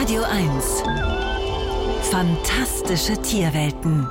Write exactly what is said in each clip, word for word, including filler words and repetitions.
Radio eins. Fantastische Tierwelten.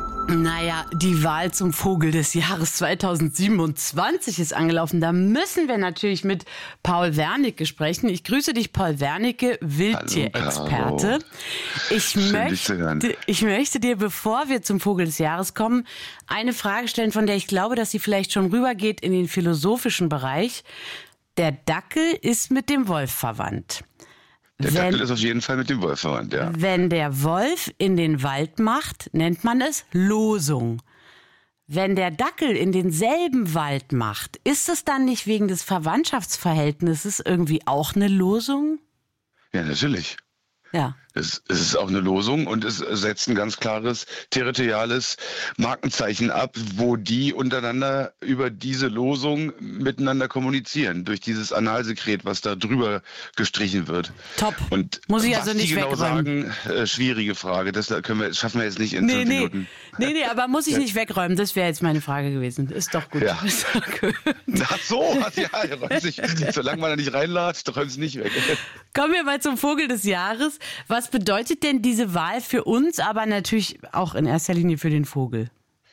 Naja, die Wahl zum Vogel des Jahres zweitausendsiebenundzwanzig ist angelaufen. Da müssen wir natürlich mit Paul Wernicke sprechen. Ich grüße dich, Paul Wernicke, Wildtierexperte. Ich möchte, ich möchte dir, bevor wir zum Vogel des Jahres kommen, eine Frage stellen, von der ich glaube, dass sie vielleicht schon rübergeht in den philosophischen Bereich. Der Dackel ist mit dem Wolf verwandt. Der Wenn, Dackel ist auf jeden Fall mit dem Wolf verwandt, ja. Wenn der Wolf in den Wald macht, nennt man es Losung. Wenn der Dackel in denselben Wald macht, ist es dann nicht wegen des Verwandtschaftsverhältnisses irgendwie auch eine Losung? Ja, natürlich. Ja. Es, es ist auch eine Losung und es setzt ein ganz klares territoriales Markenzeichen ab, wo die untereinander über diese Losung miteinander kommunizieren, durch dieses Analsekret, was da drüber gestrichen wird. Top. Und muss ich was also nicht die genau wegräumen. sagen, äh, schwierige Frage. Das können wir, schaffen wir jetzt nicht in nee, fünf nee. Minuten. Nee, nee, aber muss ich nicht wegräumen? Das wäre jetzt meine Frage gewesen. Ist doch gut. Ja. Ist doch gut. Ach so, ja, er räumt sich, solange man da nicht reinlatscht, räumt es nicht weg. Kommen wir mal zum Vogel des Jahres. Was bedeutet denn diese Wahl für uns, aber natürlich auch in erster Linie für den Vogel?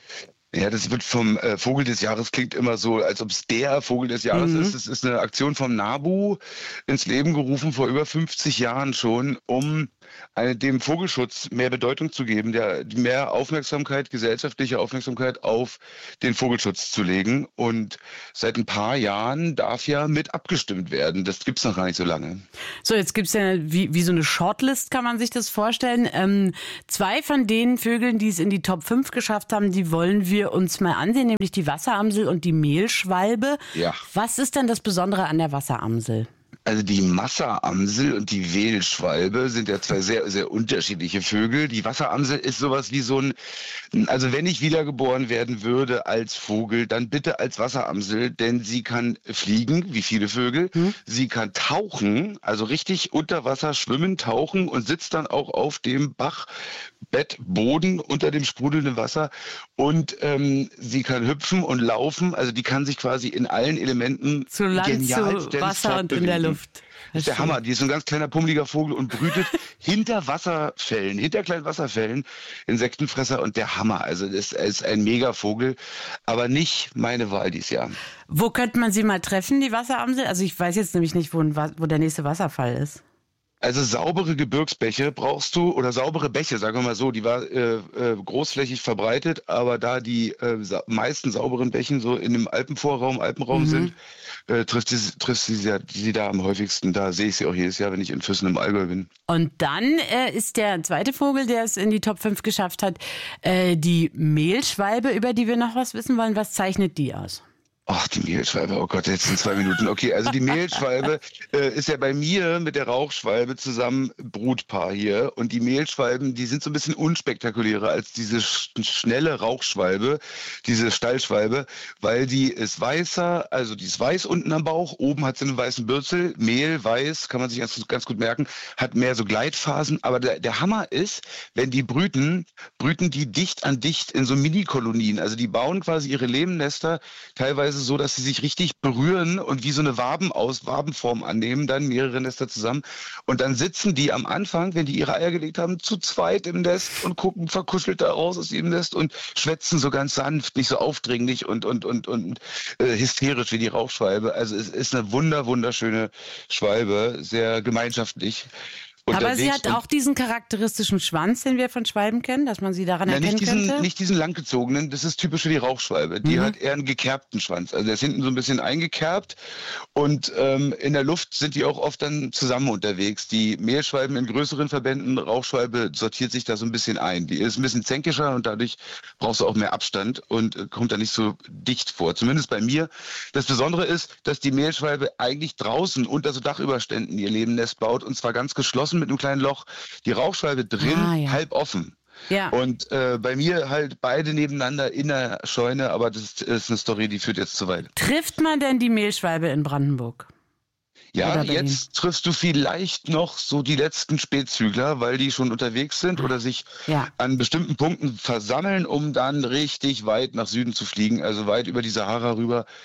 Ja, das wird vom äh, Vogel des Jahres klingt immer so, als ob es der Vogel des Jahres Mhm. ist. Es ist eine Aktion vom NABU ins Leben gerufen vor über fünfzig Jahren schon, um äh, dem Vogelschutz mehr Bedeutung zu geben, der mehr Aufmerksamkeit, gesellschaftliche Aufmerksamkeit auf den Vogelschutz zu legen. Und seit ein paar Jahren darf ja mit abgestimmt werden. Das gibt's noch gar nicht so lange. So, jetzt gibt's ja wie, wie so eine Shortlist, kann man sich das vorstellen. Ähm, zwei von den Vögeln, die es in die Top fünf geschafft haben, die wollen wir uns mal ansehen, nämlich die Wasseramsel und die Mehlschwalbe. Ja. Was ist denn das Besondere an der Wasseramsel? Also die Wasseramsel und die Mehlschwalbe sind ja zwei sehr, sehr unterschiedliche Vögel. Die Wasseramsel ist sowas wie so ein, also wenn ich wiedergeboren werden würde als Vogel, dann bitte als Wasseramsel, denn sie kann fliegen, wie viele Vögel. Hm. Sie kann tauchen, also richtig unter Wasser schwimmen, tauchen und sitzt dann auch auf dem Bachbettboden unter dem sprudelnden Wasser. Und ähm, sie kann hüpfen und laufen, also die kann sich quasi in allen Elementen zu Land, genial zu Wasser und in der Luft. Das ist der Hammer. Die ist so ein ganz kleiner, pummeliger Vogel und brütet hinter Wasserfällen, hinter kleinen Wasserfällen, Insektenfresser und der Hammer. Also das ist ein Megavogel, aber nicht meine Wahl dieses Jahr. Wo könnte man sie mal treffen, die Wasseramsel? Also ich weiß jetzt nämlich nicht, wo, ein, wo der nächste Wasserfall ist. Also saubere Gebirgsbäche brauchst du, oder saubere Bäche, sagen wir mal so, die war äh, äh, großflächig verbreitet, aber da die äh, sa- meisten sauberen Bächen so in dem Alpenvorraum, Alpenraum Mhm. sind, äh, trifft sie, trifft sie, sie, sie da am häufigsten. Da sehe ich sie auch jedes Jahr, wenn ich in Füssen im Allgäu bin. Und dann äh, ist der zweite Vogel, der es in die Top fünf geschafft hat, äh, die Mehlschwalbe, über die wir noch was wissen wollen. Was zeichnet die aus? Ach, die Mehlschwalbe, oh Gott, jetzt in zwei Minuten. Okay, also die Mehlschwalbe äh, ist ja bei mir mit der Rauchschwalbe zusammen Brutpaar hier. Und die Mehlschwalben, die sind so ein bisschen unspektakulärer als diese sch- schnelle Rauchschwalbe, diese Stallschwalbe, weil die ist weißer, also die ist weiß unten am Bauch, oben hat sie einen weißen Bürzel, Mehl, weiß, kann man sich ganz, ganz gut merken, hat mehr so Gleitphasen. Aber der, der Hammer ist, wenn die brüten, brüten die dicht an dicht in so Mini-Kolonien. Also die bauen quasi ihre Lebendnester teilweise so, dass sie sich richtig berühren und wie so eine Waben aus Wabenform annehmen, dann mehrere Nester zusammen. Und dann sitzen die am Anfang, wenn die ihre Eier gelegt haben, zu zweit im Nest und gucken verkuschelt da raus aus ihrem Nest und schwätzen so ganz sanft, nicht so aufdringlich und und und und äh, hysterisch wie die Rauchschwalbe. Also es ist eine wunder wunderschöne Schwalbe, sehr gemeinschaftlich. Aber sie hat auch diesen charakteristischen Schwanz, den wir von Schwalben kennen, dass man sie daran Ja, erkennen nicht diesen, könnte? nicht diesen langgezogenen, das ist typisch für die Rauchschwalbe. Die Mhm. hat eher einen gekerbten Schwanz. Also der ist hinten so ein bisschen eingekerbt und ähm, in der Luft sind die auch oft dann zusammen unterwegs. Die Mehlschwalben in größeren Verbänden, Rauchschwalbe sortiert sich da so ein bisschen ein. Die ist ein bisschen zänkischer und dadurch brauchst du auch mehr Abstand und äh, kommt da nicht so dicht vor. Zumindest bei mir. Das Besondere ist, dass die Mehlschwalbe eigentlich draußen unter so Dachüberständen ihr Lebensnest baut und zwar ganz geschlossen mit einem kleinen Loch. Die Rauchschwalbe drin, Ah, ja. halb offen. Ja. Und äh, bei mir halt beide nebeneinander in der Scheune, aber das ist eine Story, die führt jetzt zu weit. Trifft man denn die Mehlschwalbe in Brandenburg? Ja, Oder Berlin? jetzt triffst du vielleicht noch so die letzten Spätzügler, weil die schon unterwegs sind oder sich Ja. an bestimmten Punkten versammeln, um dann richtig weit nach Süden zu fliegen, also weit über die Sahara rüber.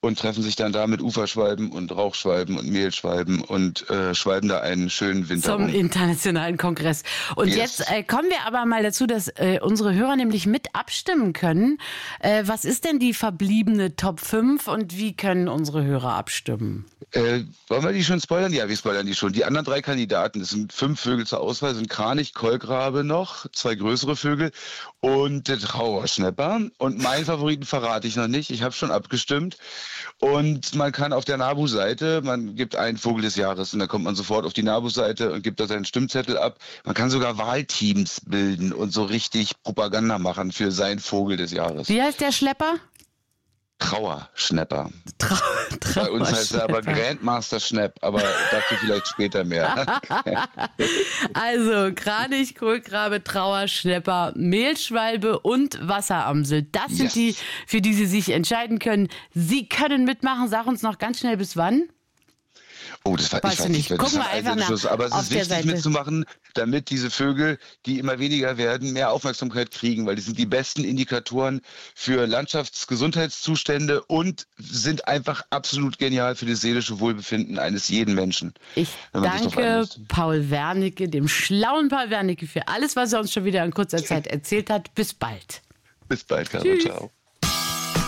und treffen sich dann da mit Uferschwalben und Rauchschwalben und Mehlschwalben und äh, schwalben da einen schönen Winter Zum rum. internationalen Kongress. Und Yes. jetzt äh, kommen wir aber mal dazu, dass äh, unsere Hörer nämlich mit abstimmen können. Äh, was ist denn die verbliebene Top fünf und wie können unsere Hörer abstimmen? Äh, wollen wir die schon spoilern? Ja, wir spoilern die schon. Die anderen drei Kandidaten, das sind fünf Vögel zur Auswahl, sind Kranich, Kolkrabe noch, zwei größere Vögel und der Trauerschnäpper. Und meinen Favoriten verrate ich noch nicht. Ich habe schon abgestimmt. Und man kann auf der NABU-Seite, man gibt einen Vogel des Jahres und dann kommt man sofort auf die NABU-Seite und gibt da seinen Stimmzettel ab. Man kann sogar Wahlteams bilden und so richtig Propaganda machen für seinen Vogel des Jahres. Wie heißt der Schlepper? Trauerschnäpper. Trau Bei uns heißt er aber Grandmaster Schnapp, aber dazu vielleicht später mehr. Also Kranich, Kohlkrabe, Trauerschnäpper, Mehlschwalbe und Wasseramsel. Das sind Yes. die, für die Sie sich entscheiden können. Sie können mitmachen. Sag uns noch ganz schnell bis wann. Oh, das war, Weißt ich du weiß nicht. nicht, Gucken das wir hat einfach einen nach Schluss. Aber es auf ist der wichtig Seite. mitzumachen, damit diese Vögel, die immer weniger werden, mehr Aufmerksamkeit kriegen, weil die sind die besten Indikatoren für Landschaftsgesundheitszustände und sind einfach absolut genial für das seelische Wohlbefinden eines jeden Menschen. Ich wenn man sich drauf danke einlässt. Paul Wernicke, dem schlauen Paul Wernicke, für alles, was er uns schon wieder in kurzer Zeit erzählt hat. Bis bald. Bis bald, Carmen. Ciao.